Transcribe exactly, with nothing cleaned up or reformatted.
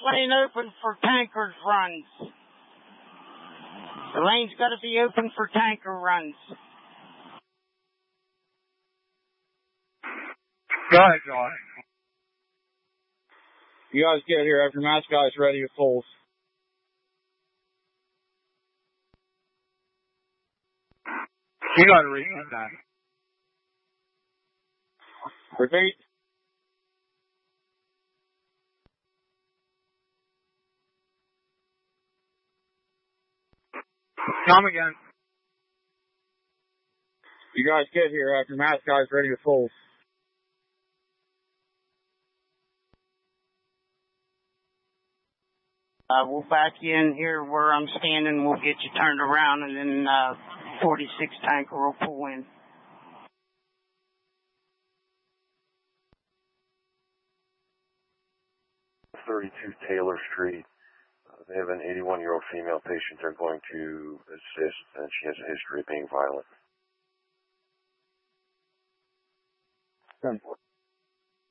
lane open for tankers runs. The lane's got to be open for tanker runs. Go ahead, John. You guys get here after mass guys ready to fold. You got to read that. Repeat. Come again. You guys get here after mass guys ready to fold. Uh, we'll back you in here where I'm standing. We'll get you turned around, and then uh, forty-six tanker will pull in. thirty-two Taylor Street. Uh, they have an eighty-one-year-old female patient they're going to assist, and she has a history of being violent. ten four.